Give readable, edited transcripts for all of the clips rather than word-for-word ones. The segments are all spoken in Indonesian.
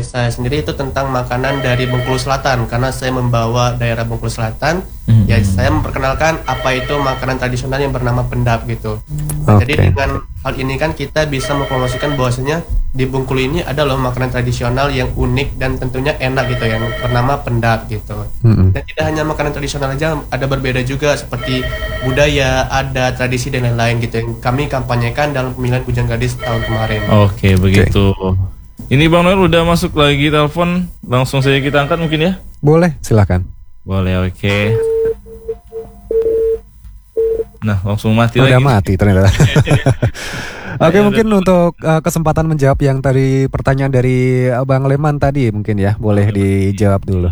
saya sendiri itu tentang makanan dari Bengkulu Selatan, karena saya membawa daerah Bengkulu Selatan. Ya saya memperkenalkan apa itu makanan tradisional yang bernama pendap gitu. Nah, jadi dengan hal ini kan kita bisa mempromosikan bahwasanya di Bengkulu ini ada loh makanan tradisional yang unik dan tentunya enak gitu, yang bernama pendap gitu. Dan tidak hanya makanan tradisional aja, ada berbeda juga seperti budaya, adat, tradisi dan lain-lain gitu yang kami kampanyekan dalam pemilihan Bujang Gadis tahun kemarin. Oke, begitu. Ini Bang Noel udah masuk lagi telepon, langsung saja kita angkat mungkin ya? Boleh, silakan. Boleh, oke. Nah, langsung mati udah lagi. Mati ternyata. Oke, mungkin untuk kesempatan menjawab yang tadi pertanyaan dari Bang Leman tadi mungkin ya, boleh dijawab dulu.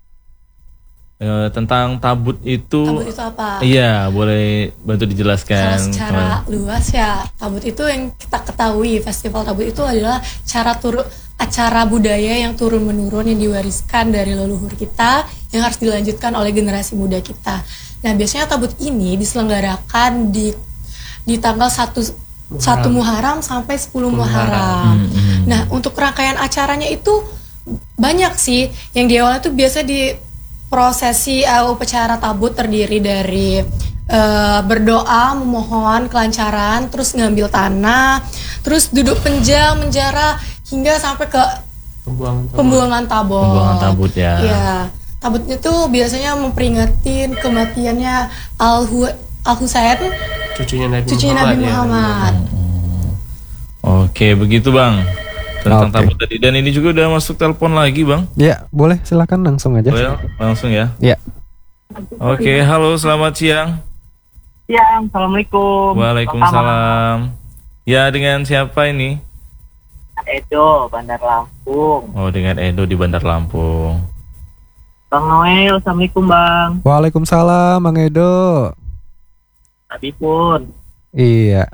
Tentang tabut itu apa? Iya, boleh bantu dijelaskan. Kalau secara luas ya, tabut itu yang kita ketahui, festival tabut itu adalah acara budaya yang turun-menurun yang diwariskan dari leluhur kita yang harus dilanjutkan oleh generasi muda kita. Nah, biasanya tabut ini diselenggarakan di tanggal 1 Muharram sampai 10 Muharram. Nah, untuk rangkaian acaranya itu banyak sih. Yang di awalnya tuh biasa di prosesi upacara tabut terdiri dari berdoa, memohon kelancaran, terus ngambil tanah, terus duduk menjara hingga sampai ke pembuangan tabut. Pembuangan tabut ya. Iya. Tabutnya tuh biasanya memperingatin kematiannya Al-Husain, cucunya Nabi Muhammad. Oke, begitu Bang. Tentang tabut tadi. Dan ini juga udah masuk telepon lagi Bang. Ya, boleh, silakan langsung aja. Boleh, langsung ya. Ya. Oke, halo, selamat siang. Siang, assalamualaikum. Waalaikumsalam. Ya, dengan siapa ini? Edo, Bandar Lampung. Oh, dengan Edo di Bandar Lampung. Bang Noel, assalamualaikum Bang. Waalaikumsalam, Bang Edo. Abi pun. Iya.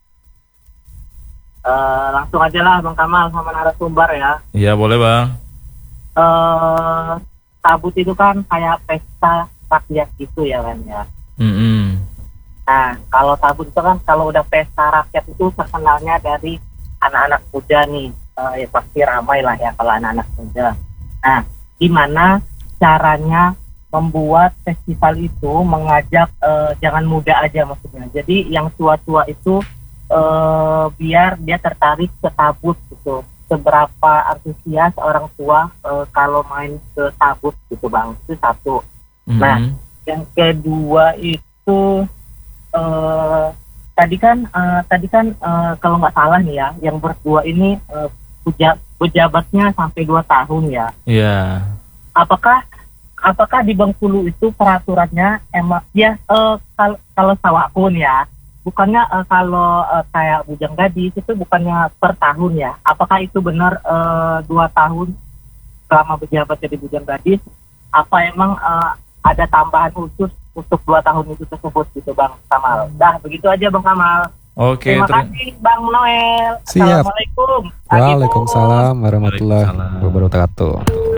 Langsung aja lah Bang Kamal sama narasumber ya. Iya, boleh Bang. Tabut itu kan kayak pesta rakyat gitu ya kan ya. Nah, kalau tabut itu kan kalau udah pesta rakyat itu terkenalnya dari anak-anak muda nih. Ya pasti ramai lah ya kalau anak-anak muda. Nah, gimana caranya membuat festival itu mengajak jangan muda aja maksudnya. Jadi yang tua-tua itu biar dia tertarik ke tabut gitu. Seberapa antusias orang tua kalau main ke tabut gitu Bang. Itu satu. Nah, yang kedua itu tadi kan kalau nggak salah nih ya, yang berdua ini pejabatnya sampai 2 tahun ya. Iya. Apakah di Bengkulu itu peraturannya emang ya kalau sawakun ya, bukannya kalau kayak Bujang Gadis itu bukannya per tahun ya? Apakah itu benar 2 tahun selama berjabat jadi Bujang Gadis? Apa emang ada tambahan khusus untuk 2 tahun itu tersebut gitu Bang Kamal? Dah begitu aja Bang Kamal. Oke, terima kasih Bang Noel. Siap. Assalamualaikum. Waalaikumsalam warahmatullahi wabarakatuh.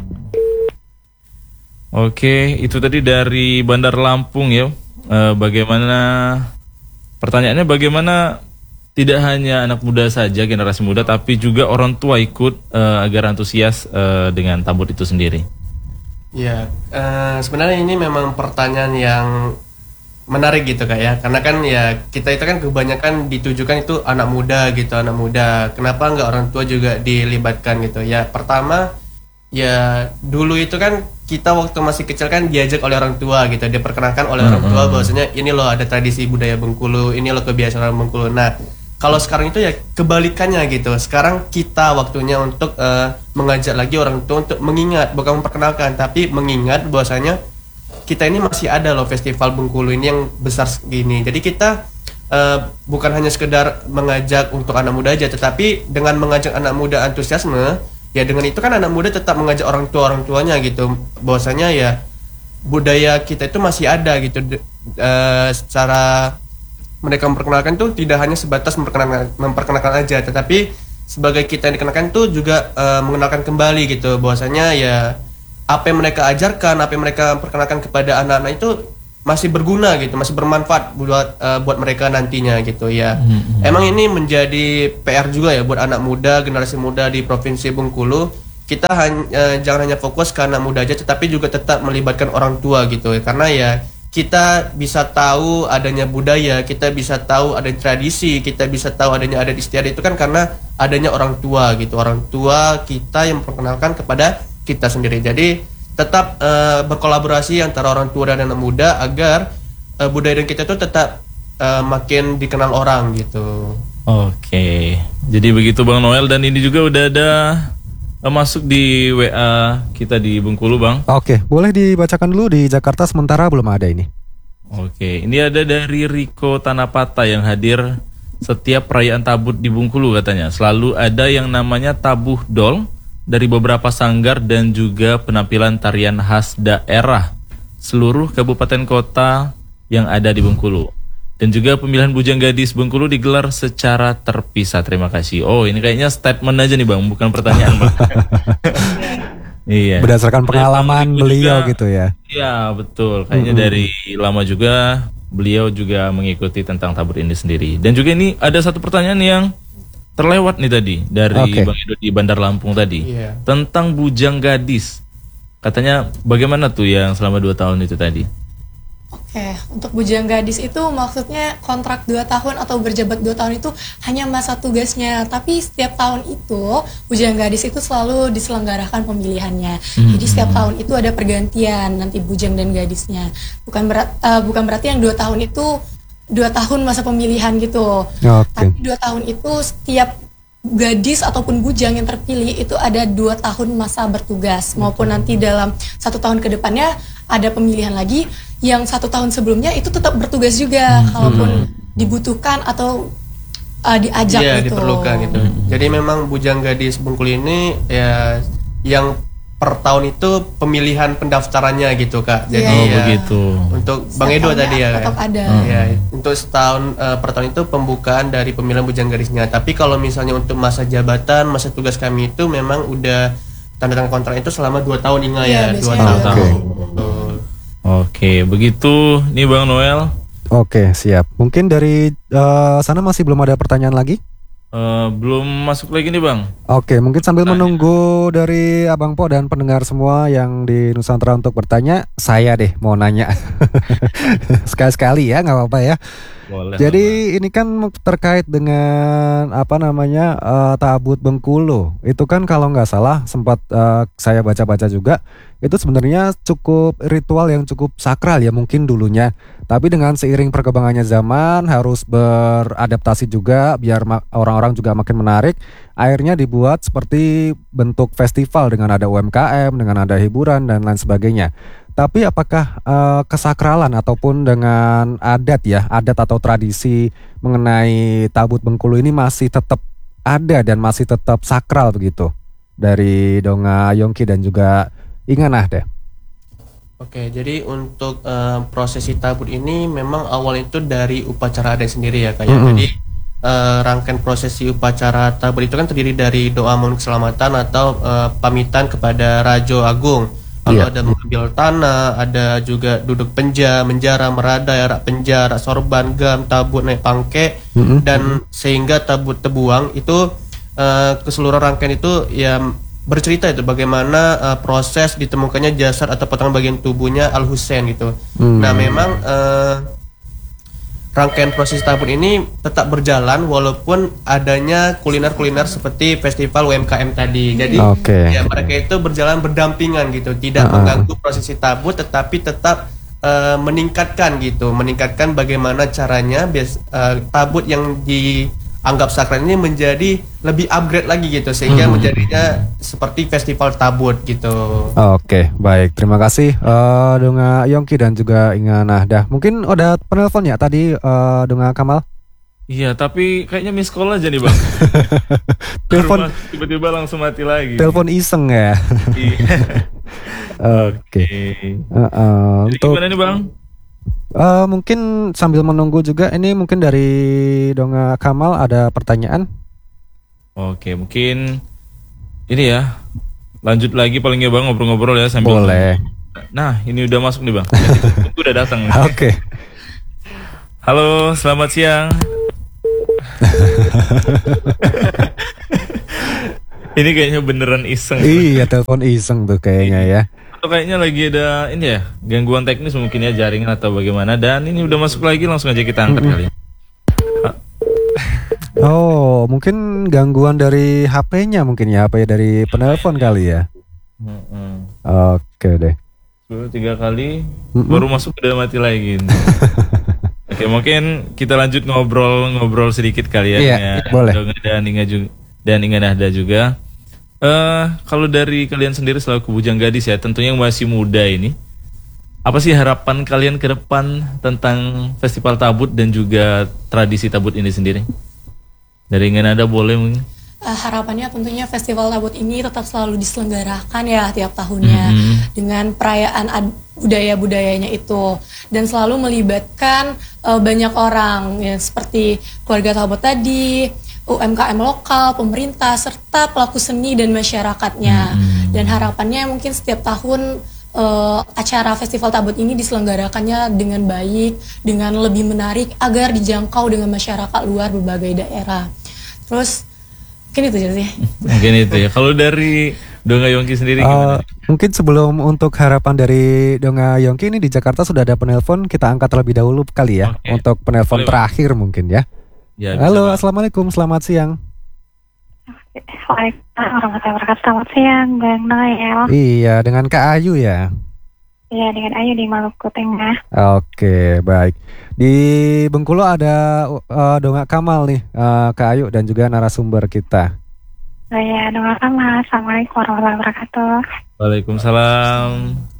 Oke, itu tadi dari Bandar Lampung ya. Bagaimana pertanyaannya, bagaimana tidak hanya anak muda saja, generasi muda, tapi juga orang tua ikut agar antusias dengan tabut itu sendiri? Ya, sebenarnya ini memang pertanyaan yang menarik gitu Kak ya, karena kan ya kita itu kan kebanyakan ditujukan itu anak muda gitu, anak muda. Kenapa nggak orang tua juga dilibatkan gitu? Ya pertama, ya dulu itu kan kita waktu masih kecil kan diajak oleh orang tua gitu, diperkenalkan oleh orang tua bahwasanya ini loh ada tradisi budaya Bengkulu, ini loh kebiasaan Bengkulu. Nah, kalau sekarang itu ya kebalikannya gitu. Sekarang kita waktunya untuk mengajak lagi orang tua untuk mengingat, bukan memperkenalkan, tapi mengingat bahwasanya kita ini masih ada loh festival Bengkulu ini yang besar segini. Jadi kita bukan hanya sekedar mengajak untuk anak muda aja, tetapi dengan mengajak anak muda antusiasme, ya dengan itu kan anak muda tetap mengajak orang tuanya gitu, bahwasanya ya budaya kita itu masih ada gitu. Secara mereka memperkenalkan tuh tidak hanya sebatas memperkenalkan aja, tetapi sebagai kita yang dikenalkan tuh juga mengenalkan kembali gitu, bahwasanya ya apa yang mereka ajarkan, apa yang mereka perkenalkan kepada anak-anak itu masih berguna gitu, masih bermanfaat buat mereka nantinya gitu ya. Emang ini menjadi PR juga ya buat anak muda, generasi muda di Provinsi Bengkulu. kita jangan hanya fokus ke anak muda aja, tetapi juga tetap melibatkan orang tua gitu. Karena ya kita bisa tahu adanya budaya, kita bisa tahu ada tradisi, kita bisa tahu adanya adat istiadat itu kan karena adanya orang tua gitu. Orang tua kita yang memperkenalkan kepada kita sendiri. Jadi tetap berkolaborasi antara orang tua dan anak muda agar budaya dan kita itu tetap makin dikenal orang gitu. Oke, jadi begitu Bang Noel, dan ini juga udah ada masuk di WA kita di Bengkulu, Bang. Oke, boleh dibacakan dulu. Di Jakarta sementara belum ada ini. Oke, ini ada dari Riko Tanapata yang hadir setiap perayaan Tabut di Bengkulu katanya. Selalu ada yang namanya tabuh dol dari beberapa sanggar dan juga penampilan tarian khas daerah seluruh kabupaten kota yang ada di Bengkulu. Dan juga pemilihan Bujang Gadis Bengkulu digelar secara terpisah. Terima kasih. Oh, ini kayaknya statement aja nih Bang, bukan pertanyaan Bang. Iya. Berdasarkan pengalaman beliau juga, gitu ya. Iya, betul. Kayaknya dari lama juga beliau juga mengikuti tentang Tabut ini sendiri. Dan juga ini ada satu pertanyaan yang terlewat nih tadi dari Bang Edo di Bandar Lampung tadi. Tentang Bujang Gadis. Katanya bagaimana tuh yang selama 2 tahun itu tadi? Oke, untuk Bujang Gadis itu maksudnya kontrak 2 tahun atau berjabat 2 tahun itu hanya masa tugasnya. Tapi setiap tahun itu Bujang Gadis itu selalu diselenggarakan pemilihannya. Jadi setiap tahun itu ada pergantian nanti Bujang dan Gadisnya. Bukan berarti yang 2 tahun itu 2 tahun masa pemilihan gitu. Tapi 2 tahun itu setiap gadis ataupun bujang yang terpilih itu ada 2 tahun masa bertugas, maupun nanti dalam 1 tahun ke depannya ada pemilihan lagi yang 1 tahun sebelumnya itu tetap bertugas juga kalaupun dibutuhkan atau diajak gitu. Diperlukan gitu. Jadi memang Bujang Gadis Bengkulu ini ya yang per tahun itu pemilihan pendaftarannya gitu Kak. Jadi begitu. Untuk Bang Edo tadi ya. Tetap ada. Ya, untuk setahun per tahun itu pembukaan dari pemilihan Bujang Gadisnya. Tapi kalau misalnya untuk masa jabatan, masa tugas kami itu memang udah tanda tangan kontrak itu selama 2 tahun ya 2 tahun. Oke, begitu nih Bang Noel. Oke, siap. Mungkin dari sana masih belum ada pertanyaan lagi? Belum masuk lagi nih Bang. Oke, mungkin sambil menunggu dari Abang Po dan pendengar semua yang di Nusantara untuk bertanya, saya deh mau nanya. Sekali-sekali ya, nggak apa-apa ya. Boleh. Jadi ini kan terkait dengan Tabut Bengkulu. Itu kan kalau nggak salah sempat saya baca-baca juga, itu sebenarnya cukup ritual yang cukup sakral ya mungkin dulunya. Tapi dengan seiring perkembangannya zaman harus beradaptasi juga biar orang-orang juga makin menarik. Akhirnya dibuat seperti bentuk festival dengan ada UMKM, dengan ada hiburan dan lain sebagainya. Tapi apakah kesakralan ataupun dengan adat atau tradisi mengenai Tabut Bengkulu ini masih tetap ada dan masih tetap sakral begitu? Dari Donga Yongki dan juga Inganah deh. Oke, jadi untuk prosesi Tabut ini memang awal itu dari upacara adat sendiri ya kayak. Jadi rangkaian prosesi upacara Tabut itu kan terdiri dari doa mohon keselamatan atau pamitan kepada Rajo Agung. Lalu ada mengambil tanah, ada juga duduk menjara, meradai, arak penjara, sorban, gam, tabut, naik pangke, dan sehingga tabut tebuang itu keseluruhan rangkaian itu ya bercerita itu bagaimana proses ditemukannya jasad atau potongan bagian tubuhnya Al Husain gitu. Nah memang rangkaian proses Tabut ini tetap berjalan walaupun adanya kuliner-kuliner seperti festival UMKM tadi. Jadi ya mereka itu berjalan berdampingan gitu, tidak mengganggu prosesi Tabut tetapi tetap meningkatkan bagaimana caranya Tabut yang dianggap sakral ini menjadi lebih upgrade lagi gitu sehingga menjadinya seperti festival Tabut gitu. Oke, baik. Terima kasih Donga Yongki dan juga Inga Nahdah. Mungkin ada penelpon ya tadi Donga Kamal? Iya, tapi kayaknya miss call aja nih Bang. Telepon tiba-tiba langsung mati lagi. Telepon iseng ya. Oke. Jadi gimana nih Bang? Mungkin sambil menunggu juga ini mungkin dari Donga Kamal ada pertanyaan. Oke, mungkin ini ya. Lanjut lagi paling ya Bang ngobrol-ngobrol ya sambil. Boleh. Nah, ini udah masuk nih Bang. Itu udah datang. Oke. Halo, selamat siang. Ini kayaknya beneran iseng. Iya, telepon iseng tuh kayaknya ya. Atau kayaknya lagi ada ini ya, gangguan teknis mungkin ya, jaringan atau bagaimana. Dan ini udah masuk lagi, langsung aja kita angkat kali. Oh, mungkin gangguan dari HP-nya mungkin ya, HP dari penelpon kali ya. Oke deh. 3 kali baru masuk udah mati lagi. Oke, mungkin kita lanjut ngobrol sedikit kali ya. Iya, boleh. Dan Inga Nahda juga. Kalau dari kalian sendiri selaku bujang gadis ya, tentunya yang masih muda ini, apa sih harapan kalian ke depan tentang Festival Tabut dan juga tradisi Tabut ini sendiri? Dari Inga Nahda boleh mungkin? Harapannya tentunya Festival Tabut ini tetap selalu diselenggarakan ya tiap tahunnya dengan perayaan budaya-budayanya itu, dan selalu melibatkan banyak orang ya, seperti keluarga Tabut tadi, UMKM lokal, pemerintah, serta pelaku seni dan masyarakatnya. Dan harapannya mungkin setiap tahun acara Festival Tabut ini diselenggarakannya dengan baik, dengan lebih menarik agar dijangkau dengan masyarakat luar berbagai daerah. Terus mungkin itu aja sih. Mungkin itu ya. Kalau dari Donga Yongki sendiri gimana? Mungkin sebelum untuk harapan dari Donga Yongki ini di Jakarta sudah ada penelpon, kita angkat terlebih dahulu kali ya. Oke. Untuk penelpon terakhir mungkin ya. Ya, Halo, assalamualaikum, selamat siang. Waalaikumsalam warahmatullahi wabarakatuh. Selamat siang, Bang Noel. Iya, dengan Kak Ayu ya. Iya, dengan Ayu di Maluku Tengah. Oke, baik. Di Bengkulu ada Donga Kamal nih, Kak Ayu dan juga narasumber kita. Saya Donga Kamal. Assalamualaikum warahmatullahi wabarakatuh. Waalaikumsalam.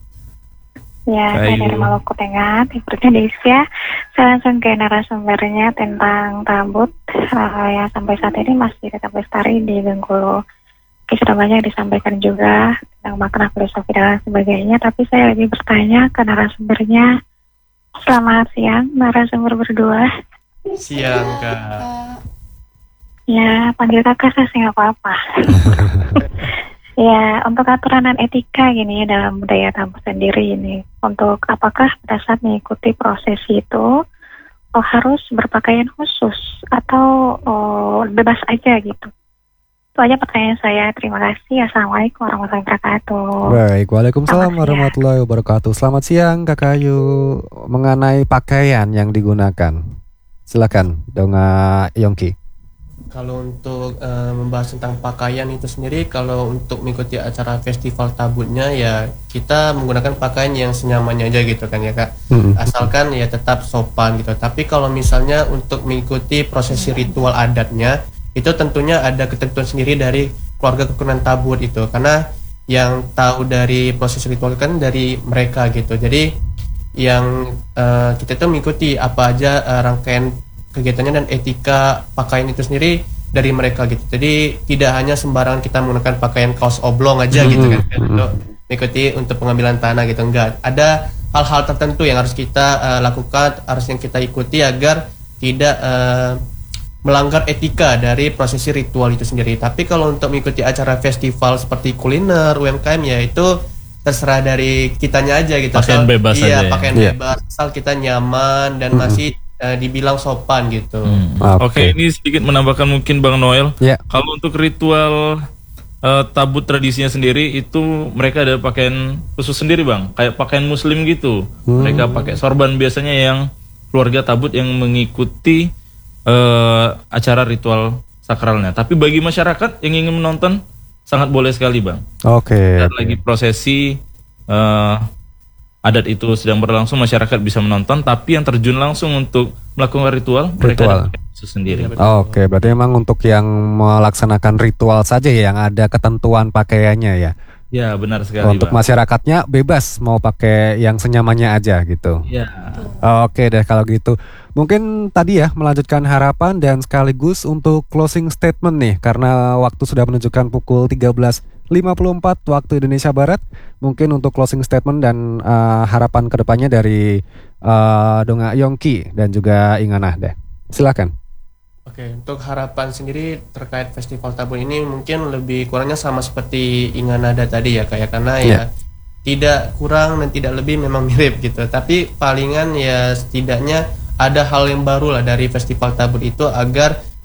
Ya, saya dari Maluku Tengah, Timur Indonesia. Saya langsung ke narasumbernya tentang Tabut. Ya, sampai saat ini masih tetap lestari di Bengkulu. Sudah banyak disampaikan juga tentang makna filosofi dan sebagainya, tapi saya lagi bertanya ke narasumbernya. Selamat siang, narasumber berdua. Siang, Kak. Ya, panggil kakak saya nggak apa-apa. Ya, untuk aturan dan etika gini ya dalam budaya Tabut sendiri ini, untuk apakah pada saat mengikuti prosesi itu harus berpakaian khusus atau bebas aja gitu? Itu aja pertanyaan saya. Terima kasih. Assalamualaikum warahmatullahi wabarakatuh. Baik, waalaikumsalam warahmatullahi wabarakatuh. Selamat siang Kak Ayu. Mengenai pakaian yang digunakan, silakan Donga Yongki. Kalau untuk membahas tentang pakaian itu sendiri, kalau untuk mengikuti acara Festival Tabutnya ya kita menggunakan pakaian yang senyamannya aja gitu kan ya Kak. Asalkan ya tetap sopan gitu. Tapi kalau misalnya untuk mengikuti prosesi ritual adatnya, itu tentunya ada ketentuan sendiri dari keluarga keturunan Tabut itu, karena yang tahu dari proses ritual kan dari mereka gitu. Jadi yang kita itu mengikuti apa aja rangkaian kegiatannya dan etika pakaian itu sendiri dari mereka gitu. Jadi tidak hanya sembarangan kita menggunakan pakaian kaos oblong aja gitu kan untuk mengikuti untuk pengambilan tanah gitu, enggak. Ada hal-hal tertentu yang harus kita lakukan, harus yang kita ikuti agar tidak melanggar etika dari prosesi ritual itu sendiri. Tapi kalau untuk mengikuti acara festival seperti kuliner, UMKM ya itu terserah dari kitanya aja gitu. Pakaian bebas aja. Iya, pakaian bebas asal kita nyaman dan masih dibilang sopan gitu. Oke, ini sedikit menambahkan mungkin Bang Noel. Kalau untuk ritual Tabut tradisinya sendiri itu mereka ada pakaian khusus sendiri Bang, kayak pakaian muslim gitu. Mereka pakai sorban biasanya yang keluarga Tabut yang mengikuti acara ritual sakralnya. Tapi bagi masyarakat yang ingin menonton sangat boleh sekali Bang. Dan lagi prosesi adat itu sedang berlangsung, masyarakat bisa menonton, tapi yang terjun langsung untuk melakukan ritual. Mereka ada khusus sendiri. Berarti memang untuk yang melaksanakan ritual saja ya yang ada ketentuan pakaiannya ya. Ya, benar sekali. Untuk Bang, masyarakatnya bebas mau pakai yang senyamannya aja gitu. Ya. Oke deh kalau gitu. Mungkin tadi ya melanjutkan harapan dan sekaligus untuk closing statement nih, karena waktu sudah menunjukkan pukul 13.54 waktu Indonesia Barat. Mungkin untuk closing statement dan harapan kedepannya dari Donga Yongki dan juga Inga Nahda. Silakan. Oke, untuk harapan sendiri terkait Festival Tabut ini mungkin lebih kurangnya sama seperti Inga Nahda tadi ya kayak, karena ya tidak kurang dan tidak lebih, memang mirip gitu. Tapi palingan ya setidaknya ada hal yang baru lah dari Festival Tabut itu agar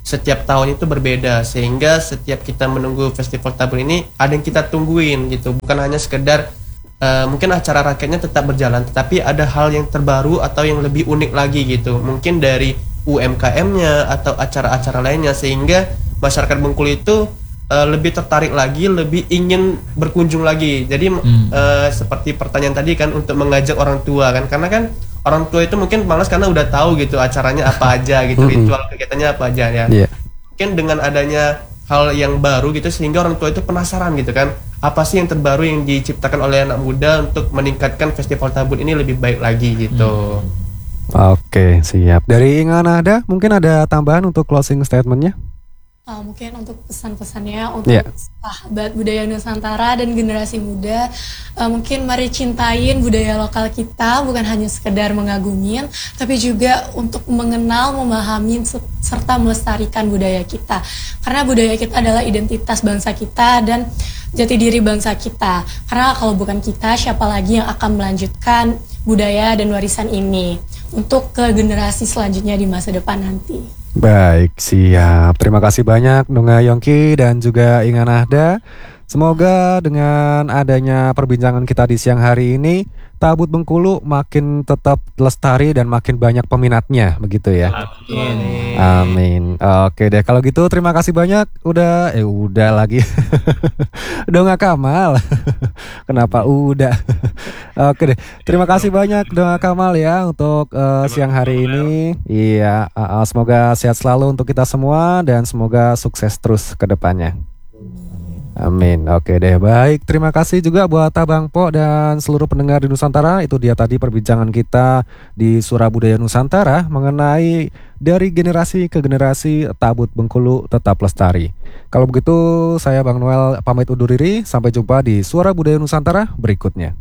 setiap tahun itu berbeda, sehingga setiap kita menunggu festival Tabun ini ada yang kita tungguin gitu, bukan hanya sekedar mungkin acara rakyatnya tetap berjalan, tetapi ada hal yang terbaru atau yang lebih unik lagi gitu, mungkin dari UMKM-nya atau acara-acara lainnya, sehingga masyarakat Bengkulu itu lebih tertarik lagi, lebih ingin berkunjung lagi. Jadi seperti pertanyaan tadi kan, untuk mengajak orang tua kan, karena kan orang tua itu mungkin malas karena udah tahu gitu acaranya apa aja gitu, ritual kegiatannya apa aja ya. Mungkin dengan adanya hal yang baru gitu, sehingga orang tua itu penasaran gitu kan, apa sih yang terbaru yang diciptakan oleh anak muda untuk meningkatkan Festival Tabun ini lebih baik lagi gitu. Oke, siap. Dari Inga Nahda, mungkin ada tambahan untuk closing statementnya? Mungkin untuk pesan-pesannya untuk sahabat budaya Nusantara dan generasi muda, mungkin mari cintain budaya lokal kita, bukan hanya sekedar mengagumin, tapi juga untuk mengenal, memahami, serta melestarikan budaya kita. Karena budaya kita adalah identitas bangsa kita dan jati diri bangsa kita. Karena kalau bukan kita, siapa lagi yang akan melanjutkan budaya dan warisan ini untuk ke generasi selanjutnya di masa depan nanti. Baik, siap. Terima kasih banyak Nunga Yongki dan juga Inga Nahda. Semoga dengan adanya perbincangan kita di siang hari ini, Tabut Bengkulu makin tetap lestari dan makin banyak peminatnya, begitu ya. Amin. Oke deh, kalau gitu terima kasih banyak. Udah lagi. Donga Kamal. Kenapa udah? Oke deh, terima kasih banyak Donga Kamal ya untuk siang hari ini. Iya, semoga sehat selalu untuk kita semua dan semoga sukses terus ke depannya. Amin. Oke deh, baik. Terima kasih juga buat Abang Po dan seluruh pendengar di Nusantara. Itu dia tadi perbincangan kita di Suara Budaya Nusantara mengenai dari generasi ke generasi Tabut Bengkulu tetap lestari. Kalau begitu, saya Bang Noel pamit undur diri. Sampai jumpa di Suara Budaya Nusantara berikutnya.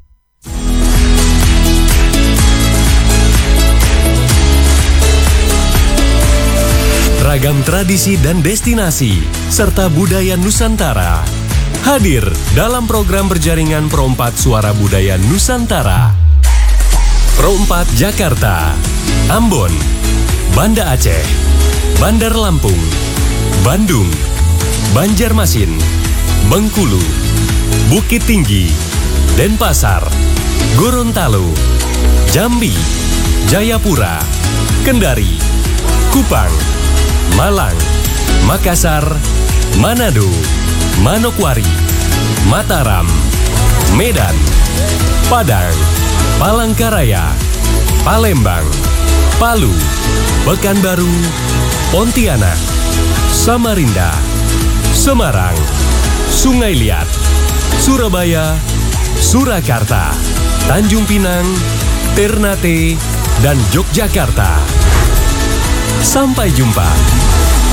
Ragam tradisi dan destinasi, serta budaya Nusantara hadir dalam program berjaringan Pro 4 Suara Budaya Nusantara. Pro 4 Jakarta, Ambon, Banda Aceh, Bandar Lampung, Bandung, Banjarmasin, Bengkulu, Bukit Tinggi, Denpasar, Gorontalo, Jambi, Jayapura, Kendari, Kupang, Malang, Makassar, Manado, Manokwari, Mataram, Medan, Padang, Palangkaraya, Palembang, Palu, Pekanbaru, Pontianak, Samarinda, Semarang, Sungai Liat, Surabaya, Surakarta, Tanjung Pinang, Ternate, dan Yogyakarta. Sampai jumpa.